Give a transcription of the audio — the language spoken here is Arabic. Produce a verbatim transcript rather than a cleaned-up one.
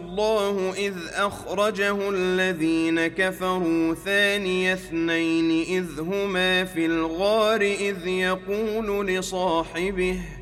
الله إذ أخرجه الذين كفروا ثاني اثنين إذ هما في الغار إذ يقول لصاحبه